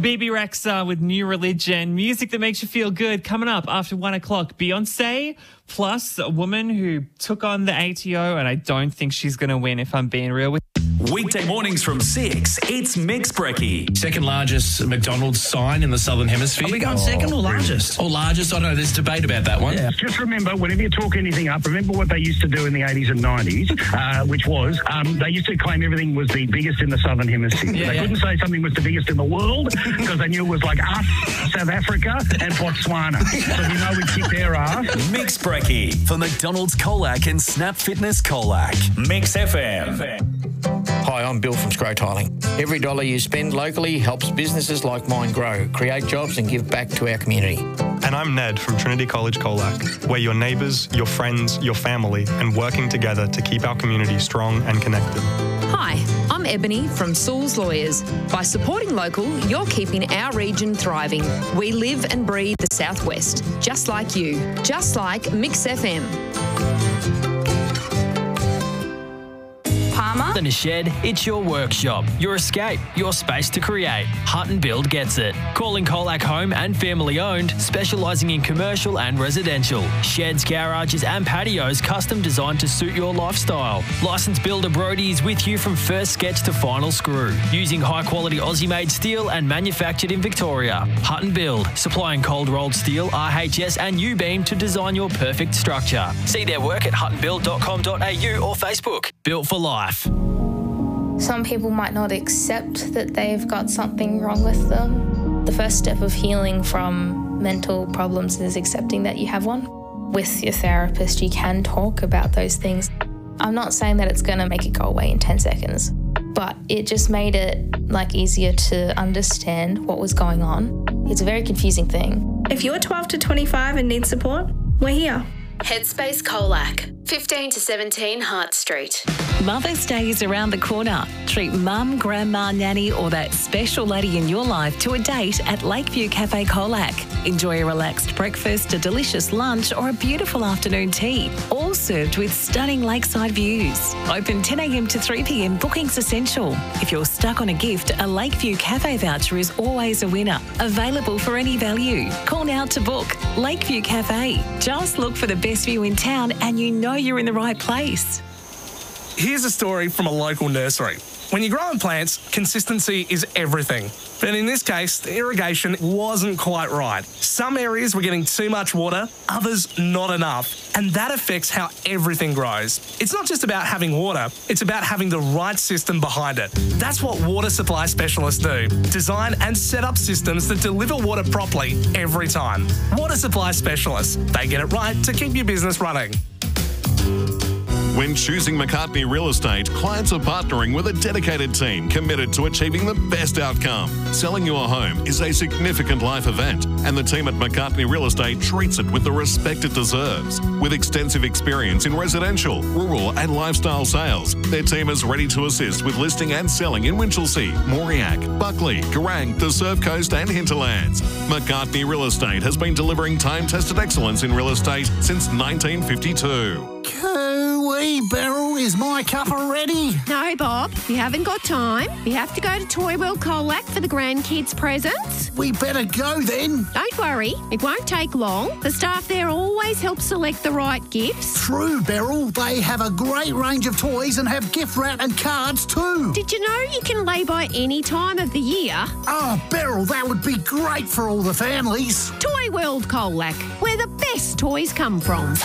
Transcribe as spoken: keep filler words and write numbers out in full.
B B Rexa with New Religion. Music that makes you feel good. Coming up after one o'clock, Beyonce, plus a woman who took on the A T O, and I don't think she's going to win, if I'm being real with you. Weekday mornings from six, it's Mix Brekkie. Second largest McDonald's sign in the Southern Hemisphere. Are we going oh, second or largest? Or largest? I don't know, there's debate about that one. Yeah. Just remember, whenever you talk anything up, remember what they used to do in the eighties and nineties, uh, which was um, they used to claim everything was the biggest in the Southern Hemisphere. Yeah, they yeah. couldn't say something was the biggest in the world because they knew it was like us, South Africa and Botswana. So you know we kicked their ass. Mix Brekkie for McDonald's Colac and Snap Fitness Colac. Mix F M. Hi, I'm Bill from Scrow Tiling. Every dollar you spend locally helps businesses like mine grow, create jobs and give back to our community. And I'm Ned from Trinity College Colac. We're your neighbours, your friends, your family, and working together to keep our community strong and connected. Hi, I'm Ebony from Sewell's Lawyers. By supporting local, you're keeping our region thriving. We live and breathe the Southwest, just like you, just like Mix F M. Than a shed, it's your workshop, your escape, your space to create. Hunt and Build gets it. Calling Colac home and family owned, specialising in commercial and residential. Sheds, garages and patios custom designed to suit your lifestyle. Licensed builder Brody is with you from first sketch to final screw. Using high quality Aussie made steel and manufactured in Victoria. Hunt and Build, supplying cold rolled steel, R H S and U-beam to design your perfect structure. See their work at hunt and build dot com dot a u or Facebook. Built for life. Some people might not accept that they've got something wrong with them. The first step of healing from mental problems is accepting that you have one. With your therapist, you can talk about those things. I'm not saying that it's going to make it go away in ten seconds, but it just made it like easier to understand what was going on. It's a very confusing thing. If you're twelve to twenty-five and need support, we're here. Headspace Colac, fifteen to seventeen Hart Street. Mother's Day is around the corner. Treat mum, grandma, nanny or that special lady in your life to a date at Lakeview Cafe Colac. Enjoy a relaxed breakfast, a delicious lunch or a beautiful afternoon tea, all served with stunning lakeside views. Open ten a m to three p m, bookings essential. If you're stuck on a gift, a Lakeview Cafe voucher is always a winner. Available for any value. Call now to book. Lakeview Cafe. Just look for the best view in town and you know you're in the right place. Here's a story from a local nursery. When you're growing plants, consistency is everything. But in this case, the irrigation wasn't quite right. Some areas were getting too much water, others not enough, and that affects how everything grows. It's not just about having water, it's about having the right system behind it. That's what water supply specialists do. Design and set up systems that deliver water properly every time. Water supply specialists, they get it right to keep your business running. When choosing McCartney Real Estate, clients are partnering with a dedicated team committed to achieving the best outcome. Selling your home is a significant life event, and the team at McCartney Real Estate treats it with the respect it deserves. With extensive experience in residential, rural and lifestyle sales, their team is ready to assist with listing and selling in Winchelsea, Mauriac, Buckley, Garang, the Surf Coast and hinterlands. McCartney Real Estate has been delivering time-tested excellence in real estate since nineteen fifty-two. Cooey, Beryl, is my cuppa ready? No, Bob, you haven't got time. You have to go to Toy World Colac for the grandkids' presents. We better go then. Don't worry, it won't take long. The staff there always help select the right gifts. True, Beryl. They have a great range of toys and have gift wrap and cards too. Did you know you can lay by any time of the year? Oh, Beryl, that would be great for all the families. Toy World Colac, where the best toys come from.